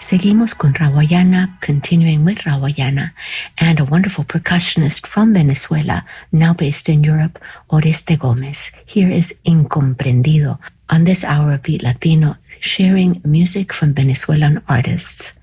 Seguimos con Rawayana, continuing with Rawayana, and a wonderful percussionist from Venezuela, now based in Europe, Oreste Gomez. Here is Incomprendido on this hour of Beat Latino, sharing music from Venezuelan artists.